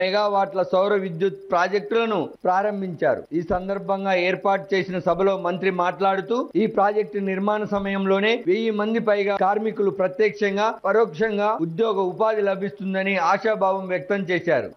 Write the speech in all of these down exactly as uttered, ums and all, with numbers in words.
మెగావాట్ల సౌర విద్యుత్ ప్రాజెక్టులను ప్రారంభించారు. ఈ సందర్భంగా ఏర్పాటు చేసిన సభలో మంత్రి మాట్లాడుతూ ఈ ప్రాజెక్టు నిర్మాణ సమయంలోనే వెయ్యి మంది పైగా కార్మికులు ప్రత్యక్షంగా పరోక్షంగా ఉద్యోగ ఉపాధి లభిస్తుందని ఆశాభావం వ్యక్తం చేశారు.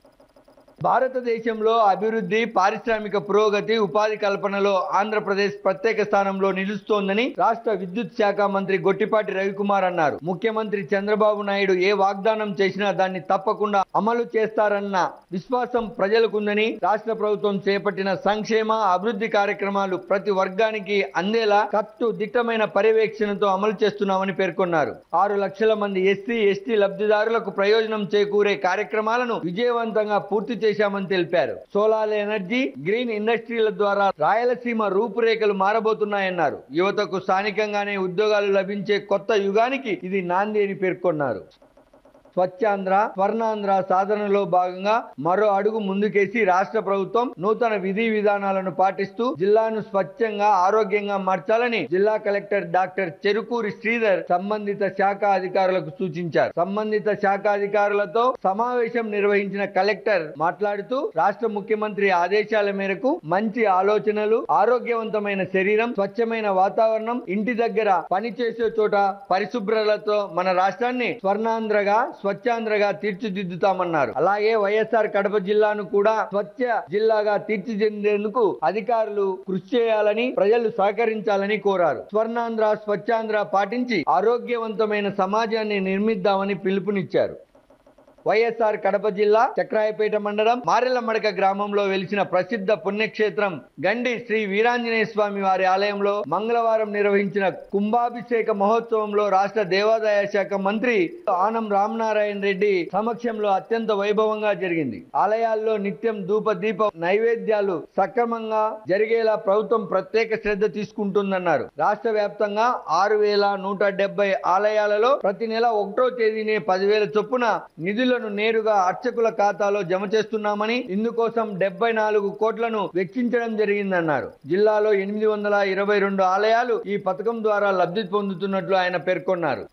భారతదేశంలో అభివృద్ధి, పారిశ్రామిక పురోగతి, ఉపాధి కల్పనలో ఆంధ్రప్రదేశ్ ప్రత్యేక స్థానంలో నిలుస్తోందని రాష్ట్ర విద్యుత్ శాఖ మంత్రి గొట్టిపాటి రవికుమార్ అన్నారు. ముఖ్యమంత్రి చంద్రబాబు నాయుడు ఏ వాగ్దానం చేసినా దాన్ని తప్పకుండా అమలు చేస్తారన్న విశ్వాసం ప్రజలకుందని, రాష్ట్ర ప్రభుత్వం చేపట్టిన సంక్షేమ అభివృద్ధి కార్యక్రమాలు ప్రతి వర్గానికి అందేలా కట్టుదిట్టమైన పర్యవేక్షణతో అమలు చేస్తున్నామని పేర్కొన్నారు. ఆరు లక్షల మంది ఎస్సీ, ఎస్టీ లబ్ధిదారులకు ప్రయోజనం చేకూరే కార్యక్రమాలను విజయవంతంగా పూర్తి చేశామని తెలిపారు. సోలార్ ఎనర్జీ, గ్రీన్ ఇండస్ట్రీల ద్వారా రాయలసీమ రూపురేఖలు మారబోతున్నాయన్నారు. యువతకు స్థానికంగానే ఉద్యోగాలు లభించే కొత్త యుగానికి ఇది నాంది అని పేర్కొన్నారు. స్వచ్ఛాంధ్ర, స్వర్ణాంధ్ర సాధనలో భాగంగా మరో అడుగు ముందుకేసి రాష్ట్ర ప్రభుత్వం నూతన విధి విధానాలను పాటిస్తూ జిల్లాను స్వచ్ఛంగా, ఆరోగ్యంగా మార్చాలని జిల్లా కలెక్టర్ డాక్టర్ చెరుకూరి శ్రీధర్ సంబంధిత శాఖ అధికారులకు సూచించారు. సంబంధిత శాఖ అధికారులతో సమావేశం నిర్వహించిన కలెక్టర్ మాట్లాడుతూ రాష్ట్ర ముఖ్యమంత్రి ఆదేశాల మేరకు మంచి ఆలోచనలు, ఆరోగ్యవంతమైన శరీరం, స్వచ్ఛమైన వాతావరణం, ఇంటి దగ్గర పనిచేసే చోట పరిశుభ్రతతో మన రాష్ట్రాన్ని స్వర్ణాంధ్రగా, స్వచ్ఛాంధ్రగా తీర్చిదిద్దుతామన్నారు. అలాగే వైఎస్ఆర్ కడప జిల్లాను కూడా స్వచ్ఛ జిల్లాగా తీర్చిదిద్దేందుకు అధికారులు కృషి చేయాలని, ప్రజలు సహకరించాలని కోరారు. స్వర్ణాంధ్ర, స్వచ్ఛాంధ్ర పాటించి ఆరోగ్యవంతమైన సమాజాన్ని నిర్మిద్దామని పిలుపునిచ్చారు. వైఎస్ఆర్ కడప జిల్లా చక్రాయపేట మండలం మారెలమడక గ్రామంలో వెలిసిన ప్రసిద్ధ పుణ్యక్షేత్రం గండి శ్రీ వీరాంజనేయ స్వామి వారి ఆలయంలో మంగళవారం నిర్వహించిన కుంభాభిషేక మహోత్సవంలో రాష్ట్ర దేవాదాయ శాఖ మంత్రి ఆనం రామనారాయణ రెడ్డి సమక్షంలో అత్యంత వైభవంగా జరిగింది. ఆలయాల్లో నిత్యం ధూప దీప నైవేద్యాలు సక్రమంగా జరిగేలా ప్రభుత్వం ప్రత్యేక శ్రద్ధ తీసుకుంటుందన్నారు. రాష్ట్ర వ్యాప్తంగా ఆరు వేల నూట డెబ్బై ఆలయాలలో ప్రతి నెల ఒకటో తేదీనే పదివేల చొప్పున నిధులు నేరుగా అర్చకుల ఖాతాలో జమ చేస్తున్నామని, ఇందుకోసం డెబ్బై నాలుగు కోట్లను వెచ్చించడం జరిగిందన్నారు. జిల్లాలో ఎనిమిది వందల ఇరవై రెండు ఆలయాలు ఈ పథకం ద్వారా లబ్ధి పొందుతున్నట్లు ఆయన పేర్కొన్నారు.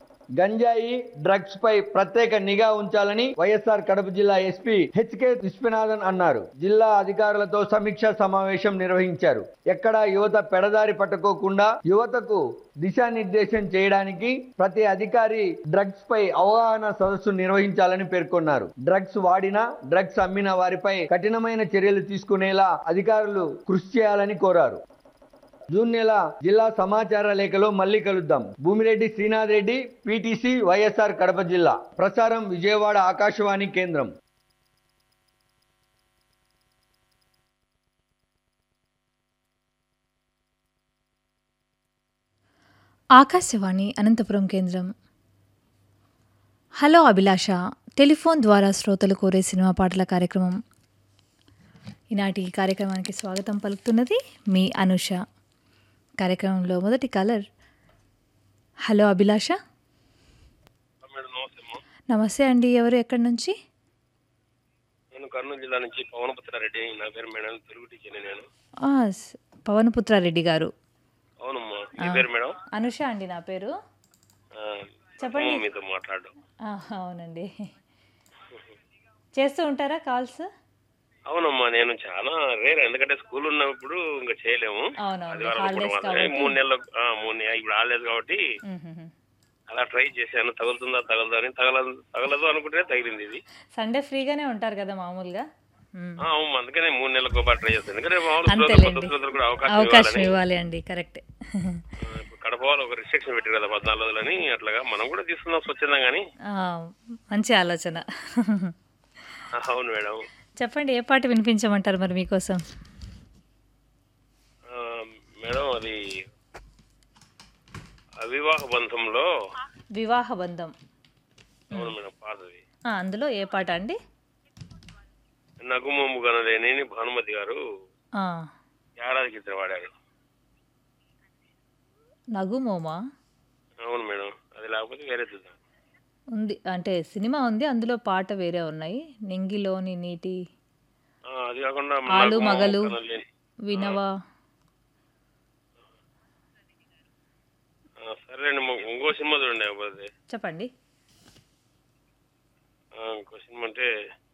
గంజాయి, డ్రగ్స్ పై ప్రత్యేక నిఘా ఉంచాలని వైఎస్ఆర్ కడప జిల్లా ఎస్పీ హెచ్కే విశ్వనాథన్ అన్నారు. జిల్లా అధికారులతో సమీక్షా సమావేశం నిర్వహించారు. ఎక్కడా యువత పెడదారి పట్టుకోకుండా యువతకు దిశానిర్దేశం చేయడానికి ప్రతి అధికారి డ్రగ్స్ పై అవగాహన సదస్సు నిర్వహించాలని పేర్కొన్నారు. డ్రగ్స్ వాడిన, డ్రగ్స్ అమ్మిన వారిపై కఠినమైన చర్యలు తీసుకునేలా అధికారులు కృషి చేయాలని కోరారు. జూన్ నెల జిల్లా సమాచార లేఖలో మళ్ళీ కలుద్దాం. భూమిరెడ్డి శ్రీనాథ్ రెడ్డి, పీటీసీ, వైఎస్ఆర్ కడప జిల్లా. ప్రసారం విజయవాడ ఆకాశవాణి కేంద్రం. ఆకాశవాణి అనంతపురం కేంద్రం. హలో అభిలాష, టెలిఫోన్ ద్వారా శ్రోతలు కోరే సినిమా పాటల కార్యక్రమం. ఈనాటి కార్యక్రమానికి స్వాగతం పలుకుతున్నది మీ అనుష. కార్యక్రమంలో మొదటి కాలర్. హలో అభిలాష. నమస్తే అండి, ఎవరు, ఎక్కడి నుంచి? నేను కర్నూలు జిల్లా నుంచి పవనపుత్రారెడ్డి నా పేరు మేడం. తెలుగు టీచర్ నేను. పవనపుత్రారెడ్డి గారు. అవునమ్మా. మీ పేరు మేడం? అనుష అండి నా పేరు. చెప్పండి. మీతో మాట్లాడు. అవునండి, చేస్తూ ఉంటారా కాల్స్? అవునమ్మా, నేను చాలా రేర్, ఎందుకంటే స్కూల్ ఉన్నప్పుడు ఇంకా చేయలేము. మూడు నెలలు మూడు నెలలు ఇప్పుడు హాలిడేస్ కాబట్టి అలా ట్రై చేశాను. తగులుతుందా తగలదు అని. తగలదు తగలదు అనుకుంటే తగిలింది. ఇది సండే ఫ్రీగానే ఉంటారు కదా మామూలుగా. అందుకనే మూడు నెలలకు ఒకటి ట్రై చేస్తాను. ఎందుకంటే మామూలు కూడా అవకాశం ఇవ్వాలి అండి. కరెక్ట్. కడప వాళ్ళు ఒక రిస్ట్రిక్షన్ పెట్టారు కదా పద్నాలుగు రోజులని, అట్లాగా మనం కూడా తీసుకుందాం స్వచ్ఛందంగా అని. మంచి ఆలోచన. అవును మేడం. చెప్పండి, ఏ పాట వినిపించమంటారు మరి మీకోసం? మేడం, అది అవివాహ బంధంలో. వివాహ బంధం. అవును మేడం, పాతది. అందులో ఏ పాట అండి? నగుమొమ్ము గనలేని భానుమతి గారు ఏడాది క్రితం వాడారు. నగుమోమా? అవును మేడం, అది లేకపోతే వేరే చూద్దాం. ఉంది అంటే సినిమా ఉంది, అందులో పాట వేరే ఉన్నాయి. నింగిలోని నీటి, అది కాకుండా ఆలు మగలు, వినవా. సరే, ఇంకో సినిమా చూడండి. చెప్పండి. ఇంకో సినిమా అంటే